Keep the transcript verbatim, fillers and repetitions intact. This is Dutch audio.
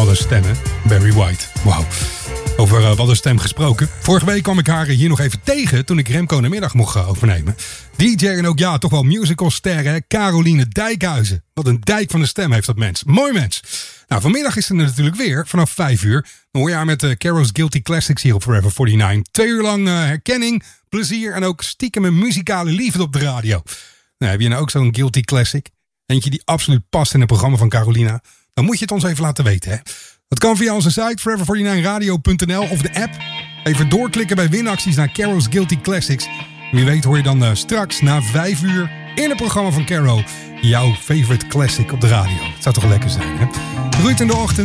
wat een stem, hè? Barry White. Wauw. Over uh, wat een stem gesproken. Vorige week kwam ik haar hier nog even tegen toen ik Remco in de middag mocht uh, overnemen. D J en ook ja, toch wel musicalster, hè? Caroline Dijkhuizen. Wat een dijk van de stem heeft dat mens. Mooi mens. Nou, vanmiddag is ze er natuurlijk weer, vanaf vijf uur. Dan hoor je haar met uh, Carol's Guilty Classics hier op Forever negenenveertig. Twee uur lang uh, herkenning, plezier en ook stiekem een muzikale liefde op de radio. Nou, heb je nou ook zo'n Guilty Classic? Eentje die absoluut past in het programma van Carolina? Dan moet je het ons even laten weten, hè? Dat kan via onze site forever negenenveertig radio punt n l of de app. Even doorklikken bij winacties naar Carol's Guilty Classics. Wie weet hoor je dan uh, straks na vijf uur in het programma van Caro jouw favorite classic op de radio. Het zou toch lekker zijn, hè? Groeit in de ochtend.